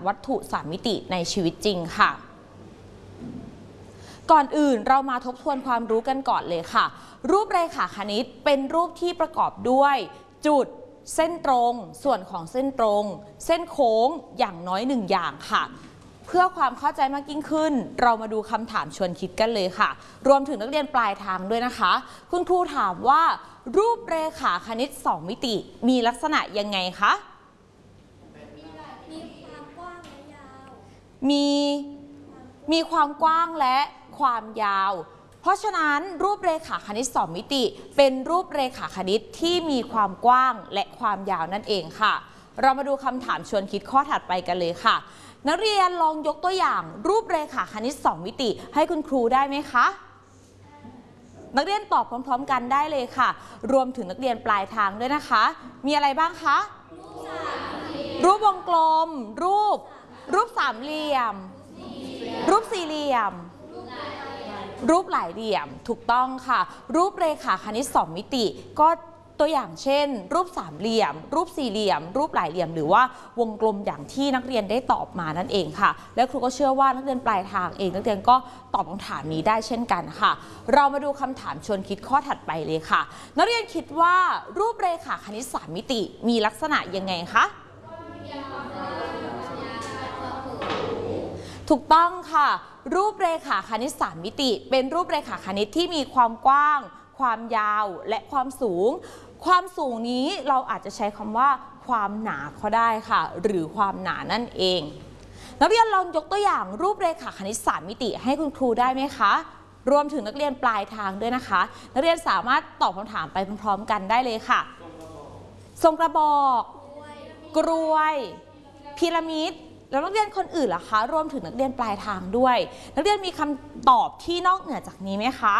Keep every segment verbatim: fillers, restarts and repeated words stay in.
วัตถุสามมิติในชีวิตจริงค่ะก่อนอื่นเรามาทบทวนความรู้กันก่อนเลยค่ะรูปเรขาคณิตเป็นรูปที่ประกอบด้วยจุดเส้นตรงส่วนของเส้นตรงเส้นโค้งอย่างน้อยหนึ่งอย่างค่ะเพื่อความเข้าใจมากยิ่งขึ้นเรามาดูคำถามชวนคิดกันเลยค่ะรวมถึงนักเรียนปลายทางด้วยนะคะคุณครูถามว่ารูปเรขาคณิตสองมิติมีลักษณะยังไงคะมีมีความกว้างและความยาวเพราะฉะนั้นรูปเรขาคณิตสองมิติเป็นรูปเรขาคณิตที่มีความกว้างและความยาวนั่นเองค่ะเรามาดูคำถามชวนคิดข้อถัดไปกันเลยค่ะนักเรียนลองยกตัวอย่างรูปเรขาคณิตสองมิติให้คุณครูได้ไหมคะนักเรียนตอบพร้อมๆกันได้เลยค่ะรวมถึงนักเรียนปลายทางด้วยนะคะมีอะไรบ้างคะรูปวงกลมรูปรูปสามเหลี่ยมรูปสี่เหลี่ยมรูปหลายเหลี่ยมถูกต้องค่ะรูปเรขาคณิตสองมิติก็ตัวอย่างเช่นรูปสามเหลี่ยมรูปสี่เหลี่ยมรูปหลายเหลี่ยมหรือว่าวงกลมอย่างที่นักเรียนได้ตอบมานั่นเองค่ะและครูก็เชื่อว่านักเรียนปลายทางเองนักเรียนก็ตอบคำถามนี้ได้เช่นกันค่ะเรามาดูคำถามชวนคิดข้อถัดไปเลยค่ะนักเรียนคิดว่ารูปเรขาคณิตสามมิติมีลักษณะยังไงคะถูกต้องค่ะรูปเรขาคณิตสามมิติเป็นรูปเรขาคณิตที่มีความกว้างความยาวและความสูงความสูงนี้เราอาจจะใช้คำว่าความหนาก็ได้ค่ะหรือความหนานั่นเองนักเรียนลองยกตัวอย่างรูปเรขาคณิตสามมิติให้คุณครูได้ไหมคะรวมถึงนักเรียนปลายทางด้วยนะคะนักเรียนสามารถตอบคำถามไปพร้อมๆกันได้เลยค่ะทรงกระบอกกรวยพีระมิดแล้วนักเรียนคนอื่นล่ะคะรวมถึงนักเรียนปลายทางด้วยนักเรียนมีคำตอบที่นอกเหนือจากนี้ไหมคะ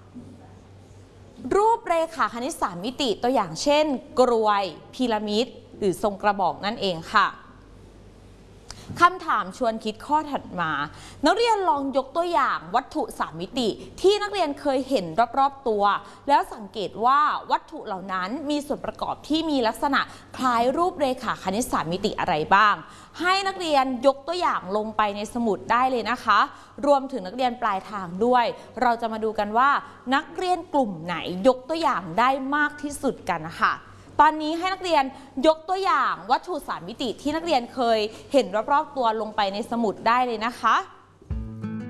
รูปเรขาคณิตสามมิติตัวอย่างเช่นกรวยพีระมิดหรือทรงกระบอกนั่นเองค่ะคำถามชวนคิดข้อถัดมานักเรียนลองยกตัวอย่างวัตถุสามมิติที่นักเรียนเคยเห็นรอบๆตัวแล้วสังเกตว่าวัตถุเหล่านั้นมีส่วนประกอบที่มีลักษณะคล้ายรูปเรขาคณิตสามมิติอะไรบ้างให้นักเรียนยกตัวอย่างลงไปในสมุดได้เลยนะคะรวมถึงนักเรียนปลายทางด้วยเราจะมาดูกันว่านักเรียนกลุ่มไหนยกตัวอย่างได้มากที่สุดกันนะคะตอนนี้ให้นักเรียนยกตัวอย่างวัตถุสามมิติที่นักเรียนเคยเห็นรอบๆตัวลงไปในสมุดได้เลยนะคะ